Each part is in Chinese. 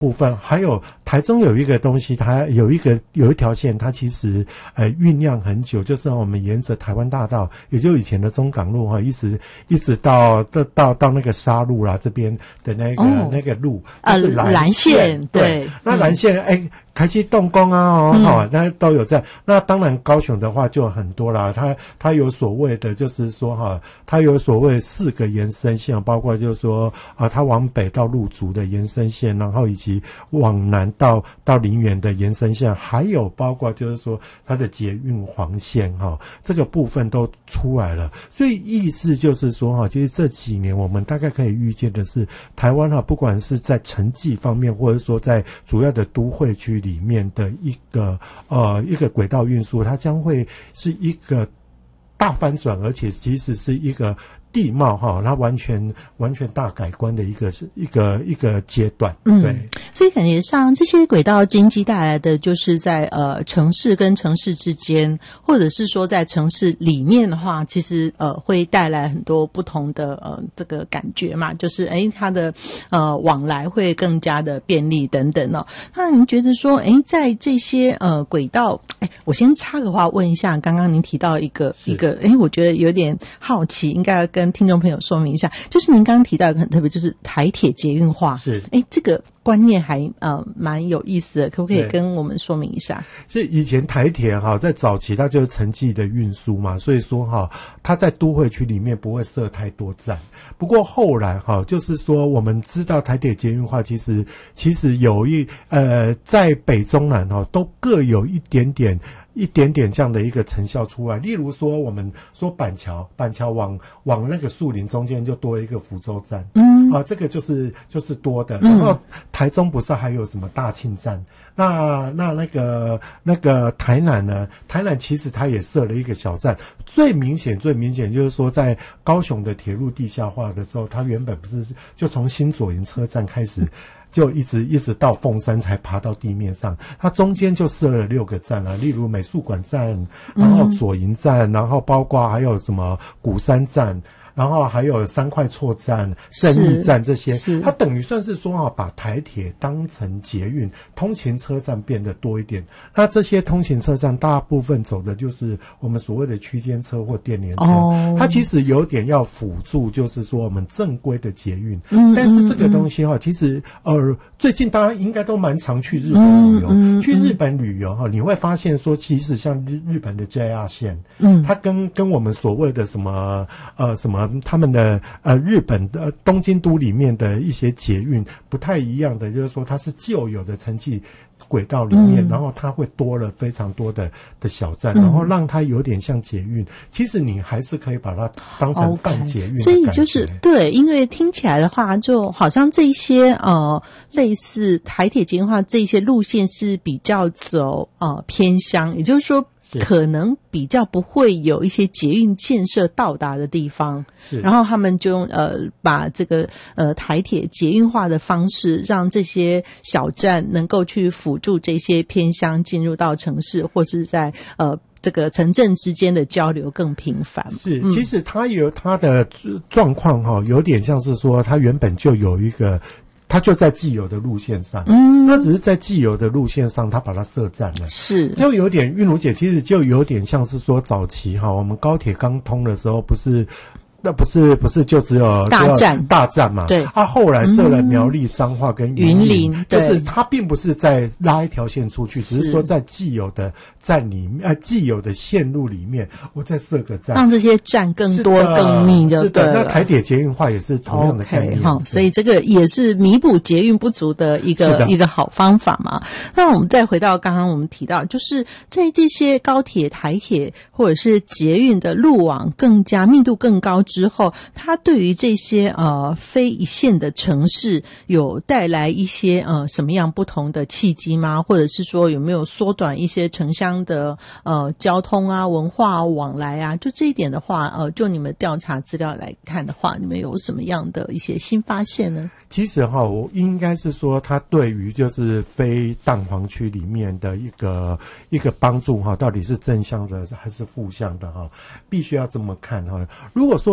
部分，还有台中有一个东西，它有一条线，它其实酝酿很久，就是我们沿着台湾大道，也就以前的中港路一直到那个沙路啦这边的那个路，就是蓝线，对，那蓝线开始动工啊那都有在。那当然高雄的话就很多啦，它有所谓的就是说它有所谓4个延伸线，包括就是说它往北到鹿竹的延伸线，然后以及往南到林园的延伸线，还有包括就是说它的捷运黄线这个部分都出来了。所以意思就是说其实这几年我们大概可以预见的是，台湾不管是在城际方面，或者说在主要的都会区里面的一个轨道运输，它将会是一个大翻转，而且其实是一个地貌它完全大改观的一个阶段。对， 所以感觉上这些轨道经济带来的就是在城市跟城市之间，或者是说在城市里面的话，其实会带来很多不同的这个感觉嘛，就是它的往来会更加的便利等等哦。那您觉得说在这些轨道，我先插个话问一下，刚刚您提到一个我觉得有点好奇，应该要跟听众朋友说明一下，就是您刚刚提到一个很特别，就是台铁捷运化， 是这个观念还蛮有意思的，可不可以跟我们说明一下？ 所以以前台铁在早期它就是城际的运输嘛，所以说它在都会区里面不会设太多站。不过后来就是说我们知道台铁捷运化其实有在北中南都各有一点点这样的一个成效出来。例如说我们说板桥往那个树林中间就多了一个福州站，这个就是多的。然后台中不是还有什么大庆站，那个台南呢？台南其实它也设了一个小站。最明显就是说，在高雄的铁路地下化的时候，它原本不是就从新左营车站开始，就一直到凤山才爬到地面上，它中间就设了6个站例如美术馆站，然后左营站，然后包括还有什么鼓山站，然后还有3块厝站、正义站这些，它等于算是说把台铁当成捷运通勤车站变得多一点。那这些通勤车站大部分走的就是我们所谓的区间车或电联车，它其实有点要辅助，就是说我们正规的捷运。但是这个东西其实最近大家应该都蛮常去日本旅游，去日本旅游你会发现说，其实像日本的 JR 线，它跟我们所谓的什么他们的日本的东京都里面的一些捷运不太一样的，就是说它是旧有的城际轨道里面，然后它会多了非常多的小站，然后让它有点像捷运。其实你还是可以把它当成半捷运的感觉。 所以就是对，因为听起来的话，就好像这些类似台铁捷运化这些路线是比较走偏乡，也就是说可能比较不会有一些捷运建设到达的地方，然后他们就把这个台铁捷运化的方式，让这些小站能够去辅助这些偏乡进入到城市，或是在这个城镇之间的交流更频繁。 其实它有它的状况有点像是说，它原本就有一个。它就在既有的路线上，那只是在既有的路线上，它把它设站了，就有点韵如姐，其实就有点像是说早期我们高铁刚通的时候，不是就只有大站嘛？对，它后来设了苗栗、彰化跟云林，就是它并不是在拉一条线出去，只是说在既有的站里面，既有的线路里面，我再设个站， 让这些站更多更密就对了。 那台铁捷运化也是同样的概念， 所以这个也是弥补捷运不足的一个好方法嘛。那我们再回到刚刚我们提到，就是在这些高铁、台铁或者是捷运的路网更加密度更高之后，它对于这些非一线的城市有带来一些什么样不同的契机吗？或者是说有没有缩短一些城乡的交通啊、文化往来啊？就这一点的话，就你们调查资料来看的话，你们有什么样的一些新发现呢？ 其实我应该是说，它对于就是非蛋黄区里面的一个帮助到底是正向的还是负向的必须要这么看如果说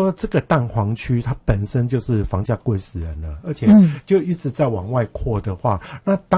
说这个蛋黄区它本身就是房价贵死人了，而且就一直在往外扩的话，那当